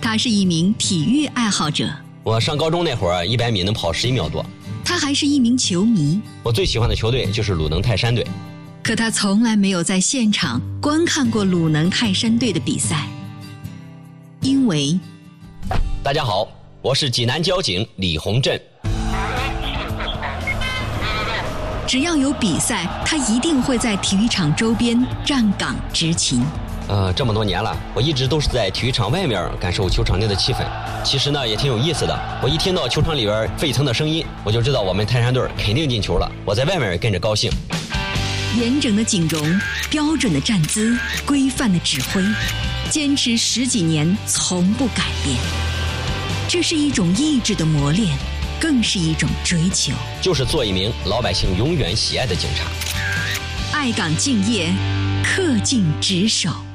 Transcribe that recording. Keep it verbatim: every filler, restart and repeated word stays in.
他是一名体育爱好者。 我上高中那会儿，一百米能跑十一秒多。 他还是一名球迷。 我最喜欢的球队就是鲁能泰山队。 可他从来没有在现场观看过鲁能泰山队的比赛，因为…… 大家好，我是济南交警李洪振。 只要有比赛，他一定会在体育场周边站岗执勤。 呃，这么多年了，我一直都是在体育场外面感受球场内的气氛。其实呢，也挺有意思的。我一听到球场里边沸腾的声音，我就知道我们泰山队肯定进球了。我在外面也跟着高兴。 严整的警容，标准的站姿，规范的指挥，坚持十几年从不改变。这是一种意志的磨练，更是一种追求， 就是做一名老百姓永远喜爱的警察。 爱岗敬业，恪尽职守。